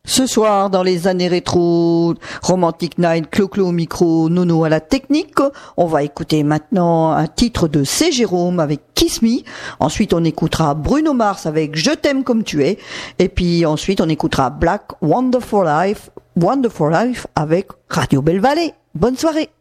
Ce soir, dans les années rétro, Romantic Night, Clo-Clo au micro, Nono à la technique, on va écouter maintenant un titre de C. Jérôme avec Kiss Me. Ensuite, on écoutera Bruno Mars avec Je t'aime comme tu es. Et puis ensuite, on écoutera Black Wonderful Life avec Radio Belle Vallée. Bonne soirée.